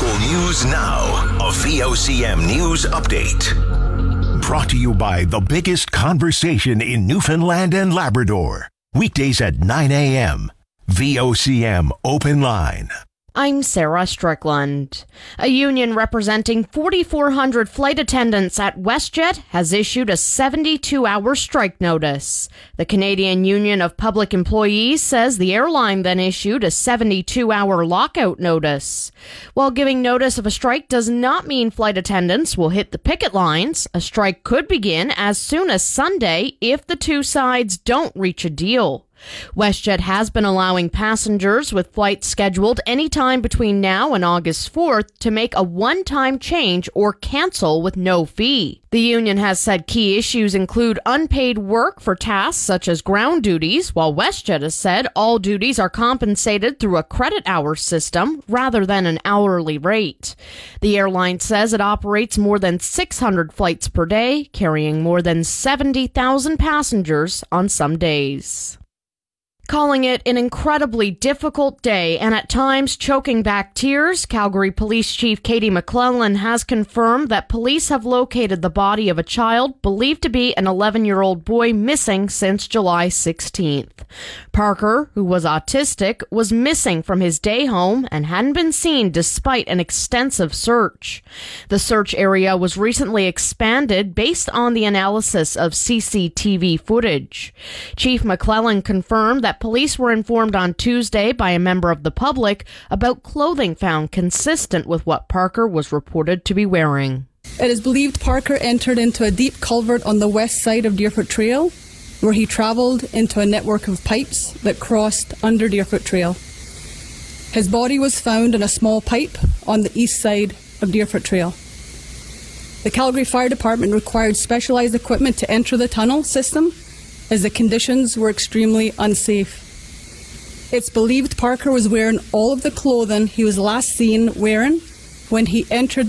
Local news now. A VOCM news update. Brought to you by the biggest conversation in Newfoundland and Labrador. Weekdays at 9 a.m. VOCM Open Line. I'm Sarah Strickland. A union representing 4,400 flight attendants at WestJet has issued a 72-hour strike notice. The Canadian Union of Public Employees says the airline then issued a 72-hour lockout notice. While giving notice of a strike does not mean flight attendants will hit the picket lines, a strike could begin as soon as Sunday if the two sides don't reach a deal. WestJet has been allowing passengers with flights scheduled anytime between now and August 4th to make a one-time change or cancel with no fee. The union has said key issues include unpaid work for tasks such as ground duties, while WestJet has said all duties are compensated through a credit hour system rather than an hourly rate. The airline says it operates more than 600 flights per day, carrying more than 70,000 passengers on some days. Calling it an incredibly difficult day and at times choking back tears, Calgary Police Chief Katie McClellan has confirmed that police have located the body of a child believed to be an 11-year-old boy missing since July 16th. Parker, who was autistic, was missing from his day home and hadn't been seen despite an extensive search. The search area was recently expanded based on the analysis of CCTV footage. Chief McClellan confirmed that police were informed on Tuesday by a member of the public about clothing found consistent with what Parker was reported to be wearing. It is believed Parker entered into a deep culvert on the west side of Deerfoot Trail, where he travelled into a network of pipes that crossed under Deerfoot Trail. His body was found in a small pipe on the east side of Deerfoot Trail. The Calgary Fire Department required specialised equipment to enter the tunnel system as the conditions were extremely unsafe. It's believed Parker was wearing all of the clothing he was last seen wearing when he entered